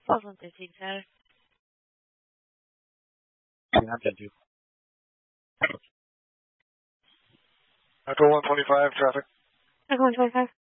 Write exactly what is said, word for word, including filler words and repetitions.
twelve one fifteen, sir. Yeah, thank you. Echo one twenty-five, traffic. Echo one twenty-five.